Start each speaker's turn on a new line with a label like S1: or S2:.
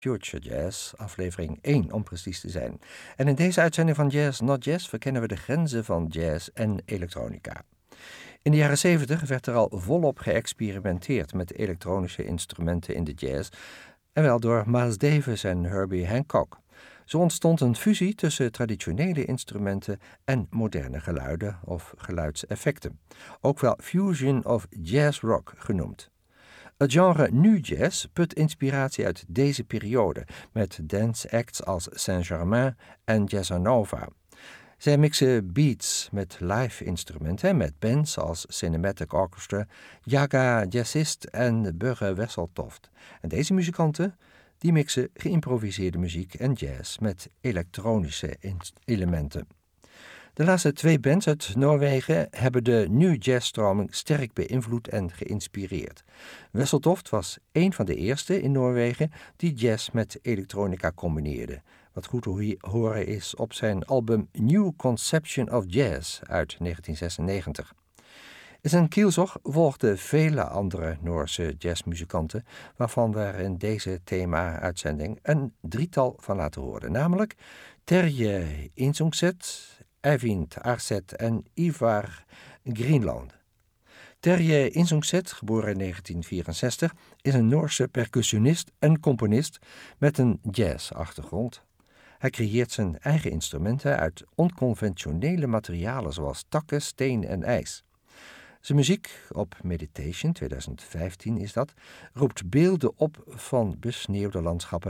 S1: Future Jazz, aflevering 1 om precies te zijn. En in deze uitzending van Jazz Not Jazz verkennen we de grenzen van jazz en elektronica. In de jaren 70 werd er al volop geëxperimenteerd met elektronische instrumenten in de jazz, en wel door Miles Davis en Herbie Hancock. Zo ontstond een fusie tussen traditionele instrumenten en moderne geluiden of geluidseffecten, ook wel fusion of jazz rock genoemd. Het genre nu jazz put inspiratie uit deze periode, met dance acts als Saint-Germain en Jazzanova. Zij mixen beats met live instrumenten met bands als Cinematic Orchestra, Jaga Jazzist en Burre Wesseltoft. En deze muzikanten die mixen geïmproviseerde muziek en jazz met elektronische elementen. De laatste twee bands uit Noorwegen hebben de new jazzstroming sterk beïnvloed en geïnspireerd. Wesseltoft was een van de eerste in Noorwegen die jazz met elektronica combineerde, wat goed te horen is op zijn album New Conception of Jazz uit 1996. In zijn kielzog volgden vele andere Noorse jazzmuzikanten, waarvan we er in deze thema-uitzending een drietal van laten horen, namelijk Terje Insungset, Eivind Arset en Ivar Greenland. Terje Insungset, geboren in 1964, is een Noorse percussionist en componist met een jazzachtergrond. Hij creëert zijn eigen instrumenten uit onconventionele materialen zoals takken, steen en ijs. Zijn muziek, op Meditation 2015 is dat, roept beelden op van besneeuwde landschappen